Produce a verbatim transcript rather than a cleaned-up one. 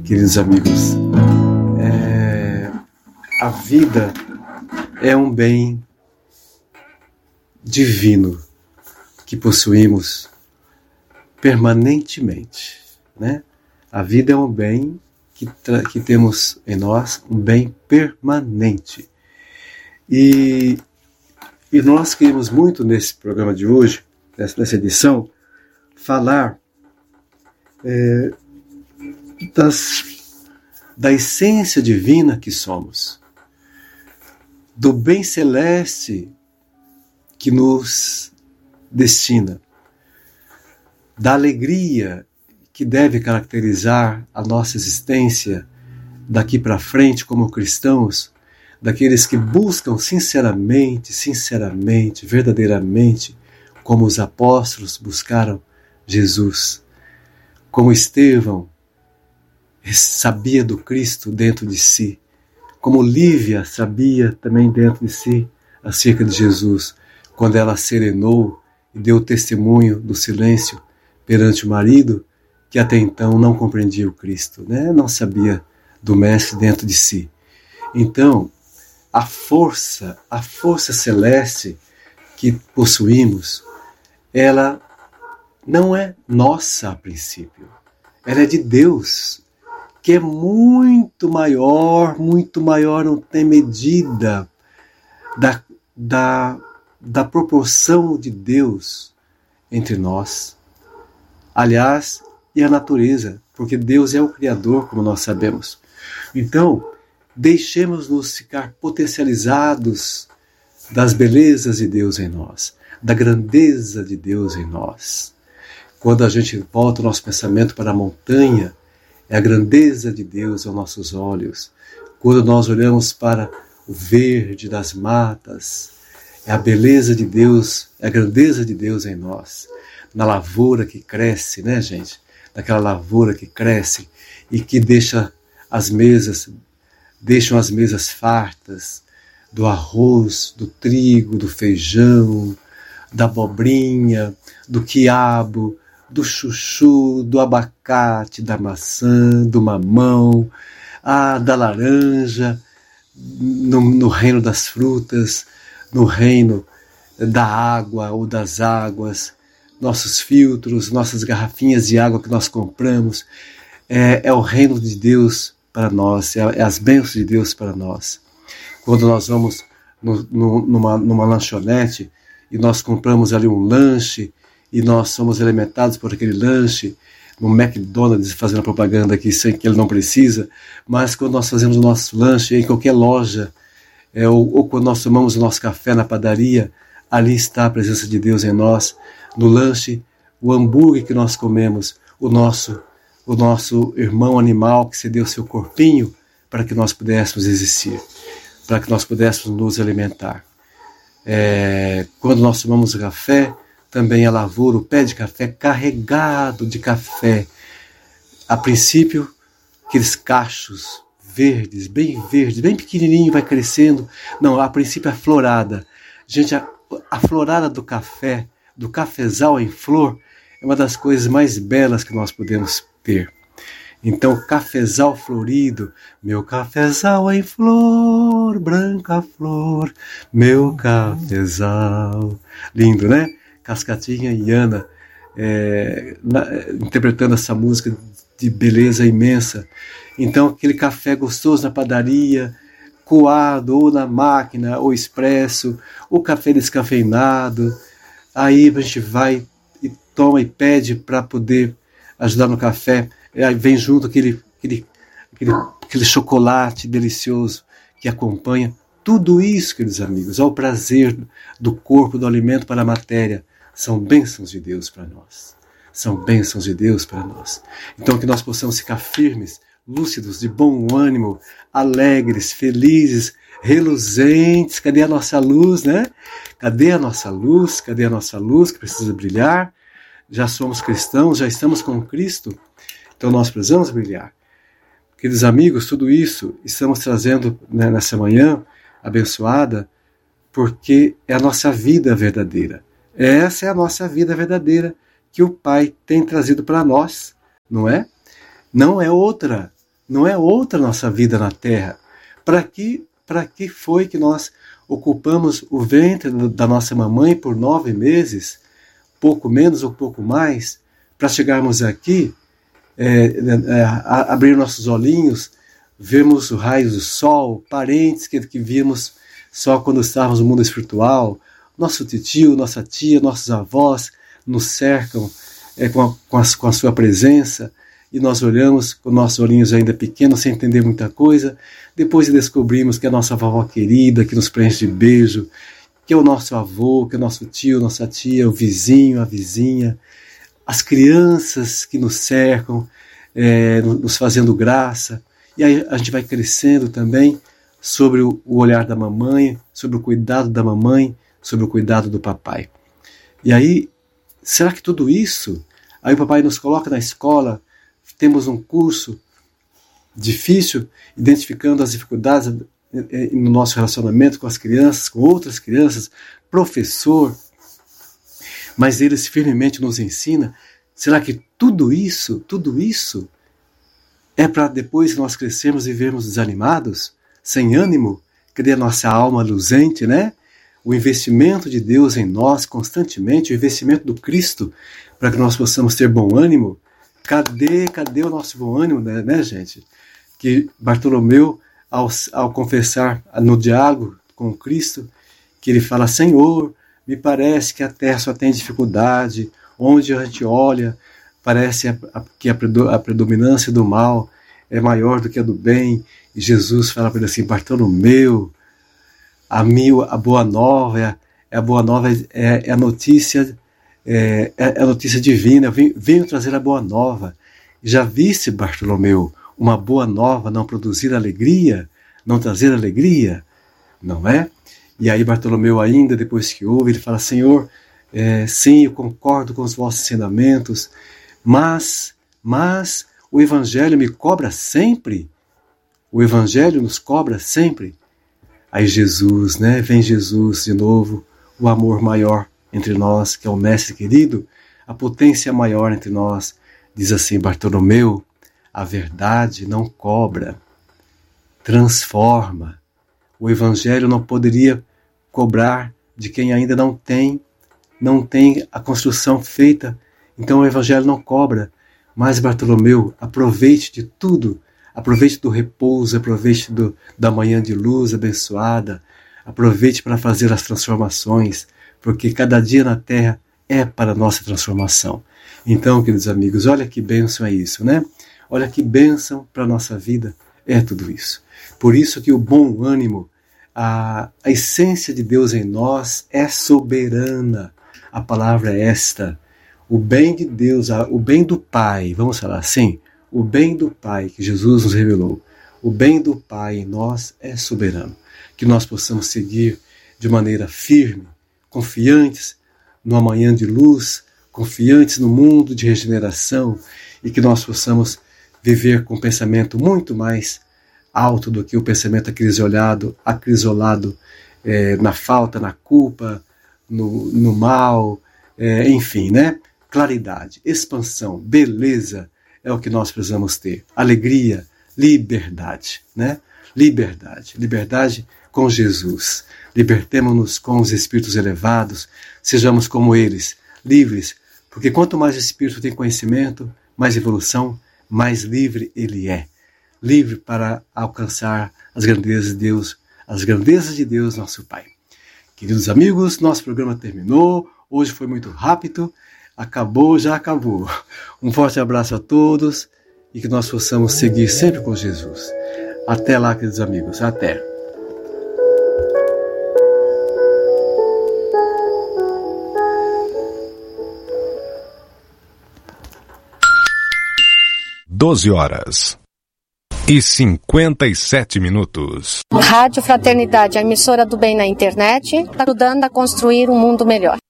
queridos amigos, é, a vida é um bem divino que possuímos permanentemente, né? A vida é um bem que, tra- que temos em nós, um bem permanente. E, e nós queremos muito nesse programa de hoje, nessa edição, falar é, das, da essência divina que somos, do bem celeste que nos destina, da alegria que deve caracterizar a nossa existência daqui para frente como cristãos, daqueles que buscam sinceramente, sinceramente, verdadeiramente, como os apóstolos buscaram Jesus, como Estevão sabia do Cristo dentro de si, como Lívia sabia também dentro de si acerca de Jesus, quando ela serenou e deu testemunho do silêncio perante o marido, que até então não compreendia o Cristo, né? Não sabia do Mestre dentro de si. Então, a força, a força celeste que possuímos, ela não é nossa a princípio. Ela é de Deus, que é muito maior, muito maior, não tem medida da, da, da proporção de Deus entre nós. Aliás, e a natureza, porque Deus é o Criador, como nós sabemos. Então, deixemos-nos ficar potencializados das belezas de Deus em nós, da grandeza de Deus em nós. Quando a gente volta o nosso pensamento para a montanha, é a grandeza de Deus aos nossos olhos. Quando nós olhamos para o verde das matas, é a beleza de Deus, é a grandeza de Deus em nós. Na lavoura que cresce, né, gente? Daquela lavoura que cresce e que deixa as mesas, deixam as mesas fartas do arroz, do trigo, do feijão, da abobrinha, do quiabo, do chuchu, do abacate, da maçã, do mamão, ah, da laranja, no, no reino das frutas, no reino da água ou das águas, nossos filtros, nossas garrafinhas de água que nós compramos, é, é o reino de Deus para nós, é, é as bênçãos de Deus para nós. Quando nós vamos no, no, numa, numa lanchonete e nós compramos ali um lanche e nós somos alimentados por aquele lanche, no McDonald's, fazendo propaganda aqui sem que ele não precisa, mas quando nós fazemos o nosso lanche em qualquer loja, é, ou, ou quando nós tomamos o nosso café na padaria, ali está a presença de Deus em nós. No lanche, o hambúrguer que nós comemos, o nosso, o nosso irmão animal que cedeu seu corpinho para que nós pudéssemos existir, para que nós pudéssemos nos alimentar. É, quando nós tomamos o café, também a lavoura, o pé de café carregado de café. A princípio, aqueles cachos verdes, bem verdes, bem pequenininho, vai crescendo. Não, a princípio é florada. Gente, a, a florada do café, do cafezal em flor, é uma das coisas mais belas que nós podemos ter. Então, cafezal florido, meu cafezal em flor, branca flor, meu cafezal. Lindo, né? Cascatinha e Ana é, na, interpretando essa música de beleza imensa. Então, aquele café gostoso na padaria, coado ou na máquina, ou expresso, ou café descafeinado. Aí a gente vai e toma e pede para poder ajudar no café. Aí vem junto aquele, aquele, aquele, aquele chocolate delicioso que acompanha. Tudo isso, queridos amigos, ao prazer do corpo, do alimento para a matéria, são bênçãos de Deus para nós. São bênçãos de Deus para nós. Então que nós possamos ficar firmes, lúcidos, de bom ânimo, alegres, felizes, reluzentes. Cadê a nossa luz, né? Cadê a nossa luz? Cadê a nossa luz que precisa brilhar? Já somos cristãos, já estamos com Cristo, então nós precisamos brilhar. Queridos amigos, tudo isso estamos trazendo, né, nessa manhã abençoada, porque é a nossa vida verdadeira. Essa é a nossa vida verdadeira que o Pai tem trazido para nós, não é? Não é outra, Não é outra nossa vida na terra. Para que, para que foi que nós ocupamos o ventre da nossa mamãe por nove meses, pouco menos ou pouco mais, para chegarmos aqui, é, é, abrir nossos olhinhos, vermos os raios do sol, parentes que, que vimos só quando estávamos no mundo espiritual, nosso tio, nossa tia, nossos avós nos cercam é, com, a, com, a, com a sua presença, e nós olhamos com nossos olhinhos ainda pequenos, sem entender muita coisa, depois descobrimos que é a nossa vovó querida, que nos preenche de beijo, que é o nosso avô, que é o nosso tio, nossa tia, o vizinho, a vizinha, as crianças que nos cercam, é, nos fazendo graça, e aí a gente vai crescendo também sobre o olhar da mamãe, sobre o cuidado da mamãe, sobre o cuidado do papai. E aí, será que tudo isso, aí o papai nos coloca na escola, temos um curso difícil, identificando as dificuldades no nosso relacionamento com as crianças, com outras crianças, professor, mas ele firmemente nos ensina. Será que tudo isso, tudo isso é para depois que nós crescermos e vivermos desanimados, sem ânimo? Cadê a nossa alma luzente, né? O investimento de Deus em nós constantemente, o investimento do Cristo para que nós possamos ter bom ânimo. Cadê, cadê o nosso bom ânimo, né, né gente? Que Bartolomeu, ao, ao confessar no diálogo com Cristo, que ele fala: Senhor, me parece que a terra só tem dificuldade, onde a gente olha, parece a, a, que a, a predominância do mal é maior do que a do bem. E Jesus fala para ele assim: Bartolomeu, a, mil, a boa nova, é, é a boa nova é, é a notícia É, é a notícia divina, eu venho, venho trazer a boa nova. Já viste, Bartolomeu, uma boa nova não produzir alegria, não trazer alegria? Não é? E aí Bartolomeu ainda, depois que ouve, ele fala: Senhor, é, sim, eu concordo com os vossos ensinamentos, mas, mas o Evangelho me cobra sempre? O Evangelho nos cobra sempre? Aí Jesus, né? Vem Jesus de novo, o amor maior entre nós, que é o mestre querido, a potência maior entre nós, diz assim: Bartolomeu, a verdade não cobra, transforma. O Evangelho não poderia cobrar de quem ainda não tem, não tem a construção feita, então o Evangelho não cobra. Mas Bartolomeu, aproveite de tudo, aproveite do repouso, aproveite do, da manhã de luz abençoada, aproveite para fazer as transformações, porque cada dia na terra é para a nossa transformação. Então, queridos amigos, olha que bênção é isso, né? Olha que bênção para a nossa vida é tudo isso. Por isso que o bom ânimo, a, a essência de Deus em nós é soberana. A palavra é esta: o bem de Deus, o bem do Pai, vamos falar assim, o bem do Pai que Jesus nos revelou, o bem do Pai em nós é soberano. Que nós possamos seguir de maneira firme, confiantes no amanhã de luz, confiantes no mundo de regeneração, e que nós possamos viver com um pensamento muito mais alto do que o pensamento acrisolado, acrisolado é, na falta, na culpa, no, no mal, é, enfim, né? Claridade, expansão, beleza é o que nós precisamos ter. Alegria, liberdade, né? Liberdade, liberdade com Jesus. Libertemo-nos com os espíritos elevados, sejamos como eles, livres, porque quanto mais o espírito tem conhecimento, mais evolução, mais livre ele é. Livre para alcançar as grandezas de Deus, as grandezas de Deus, nosso Pai. Queridos amigos, nosso programa terminou, hoje foi muito rápido, acabou, já acabou. Um forte abraço a todos e que nós possamos seguir sempre com Jesus. Até lá, queridos amigos, até. doze horas e cinquenta e sete minutos. Rádio Fraternidade, a emissora do bem na internet, ajudando a construir um mundo melhor.